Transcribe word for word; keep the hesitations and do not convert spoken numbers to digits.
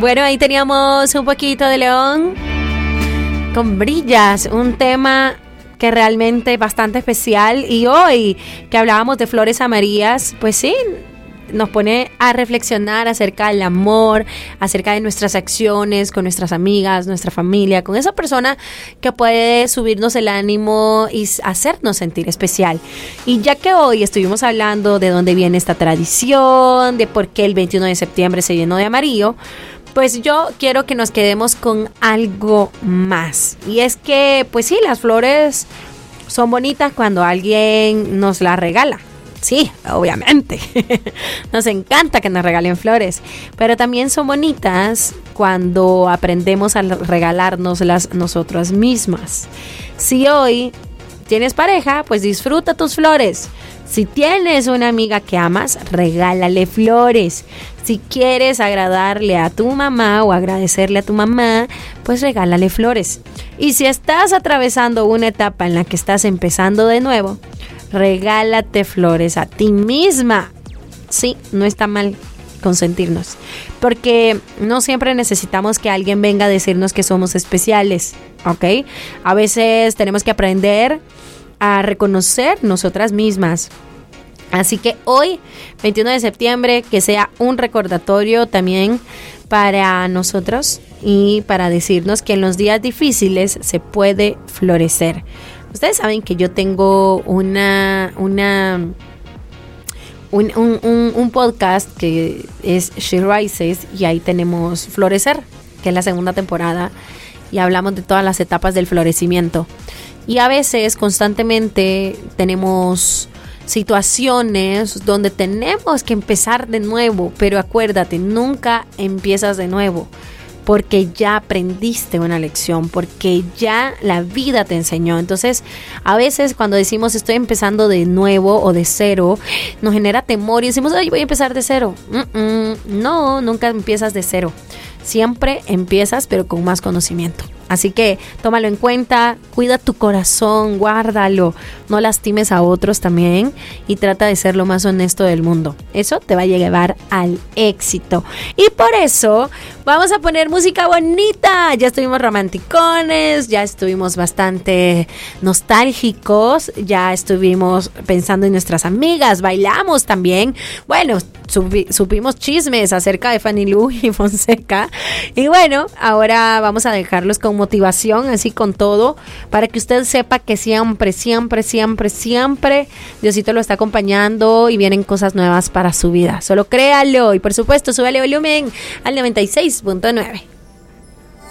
Bueno, ahí teníamos un poquito de León con Brillas, un tema que realmente es bastante especial. Y hoy que hablábamos de flores amarillas, pues sí, nos pone a reflexionar acerca del amor, acerca de nuestras acciones con nuestras amigas, nuestra familia, con esa persona que puede subirnos el ánimo y hacernos sentir especial. Y ya que hoy estuvimos hablando de dónde viene esta tradición, de por qué el veintiuno de septiembre se llenó de amarillo, pues yo quiero que nos quedemos con algo más. Y es que, pues sí, las flores son bonitas cuando alguien nos las regala. Sí, obviamente. Nos encanta que nos regalen flores, pero también son bonitas cuando aprendemos a regalárnoslas nosotras mismas. Si hoy tienes pareja, pues disfruta tus flores. Si tienes una amiga que amas, regálale flores. Si quieres agradarle a tu mamá o agradecerle a tu mamá, pues regálale flores. Y si estás atravesando una etapa en la que estás empezando de nuevo, regálate flores a ti misma. Sí, no está mal consentirnos, porque no siempre necesitamos que alguien venga a decirnos que somos especiales, ¿ok? A veces tenemos que aprender a reconocer nosotras mismas. Así que hoy, veintiuno de septiembre, que sea un recordatorio también para nosotros y para decirnos que en los días difíciles se puede florecer. Ustedes saben que yo tengo una, una, un, un, un, un podcast que es She Rises, y ahí tenemos Florecer, que es la segunda temporada, y hablamos de todas las etapas del florecimiento. Y a veces, constantemente, tenemos situaciones donde tenemos que empezar de nuevo, pero acuérdate, nunca empiezas de nuevo, porque ya aprendiste una lección, porque ya la vida te enseñó. Entonces, a veces cuando decimos estoy empezando de nuevo o de cero, nos genera temor y decimos, ay, voy a empezar de cero. Mm-mm. No, nunca empiezas de cero. Siempre empiezas, pero con más conocimiento. Así que tómalo en cuenta, cuida tu corazón, guárdalo, no lastimes a otros también y trata de ser lo más honesto del mundo. Eso te va a llevar al éxito. Y por eso vamos a poner música bonita. Ya estuvimos romanticones, ya estuvimos bastante nostálgicos, ya estuvimos pensando en nuestras amigas, bailamos también. Bueno, subi- supimos chismes acerca de Fanny Lu y Fonseca. Y bueno, ahora vamos a dejarlos con motivación, así con todo, para que usted sepa que siempre, siempre, siempre, siempre Diosito lo está acompañando y vienen cosas nuevas para su vida. Solo créalo y por supuesto, súbale volumen al noventa y seis punto nueve.